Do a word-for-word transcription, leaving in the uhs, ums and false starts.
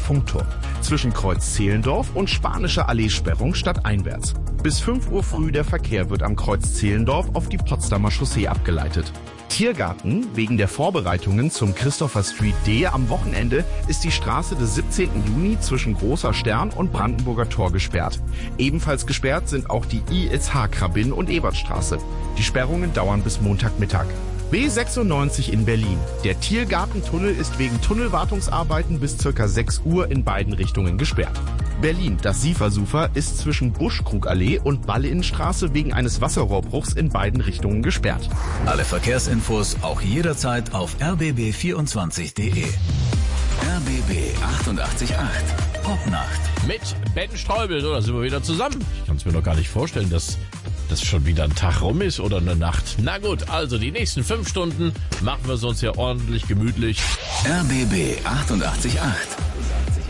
Funkturm. Zwischen Kreuz Zehlendorf und Spanische Allee-Sperrung stadteinwärts. Bis fünf Uhr früh der Verkehr wird am Kreuz Zehlendorf auf die Potsdamer Chaussee abgeleitet. Tiergarten. Wegen der Vorbereitungen zum Christopher Street D am Wochenende ist die Straße des siebzehnten Juni zwischen Großer Stern und Brandenburger Tor gesperrt. Ebenfalls gesperrt sind auch die I S H-Krabin und Ebertstraße. Die Sperrungen dauern bis Montagmittag. B sechsundneunzig in Berlin. Der Tiergartentunnel ist wegen Tunnelwartungsarbeiten bis ca. sechs Uhr in beiden Richtungen gesperrt. Berlin. Das Siefersufer ist zwischen Buschkrugallee und Ballinnenstraße wegen eines Wasserrohrbruchs in beiden Richtungen gesperrt. Alle Verkehrsinfos auch jederzeit auf r b b vierundzwanzig punkt d e. R B B achtundachtzig Komma acht. Popnacht. Mit Ben Streubel. So, da sind wir wieder zusammen. Ich kann es mir doch gar nicht vorstellen, dass das schon wieder ein Tag rum ist oder eine Nacht. Na gut, also die nächsten fünf Stunden machen wir es uns ja ordentlich gemütlich. R B B achtundachtzig Komma acht.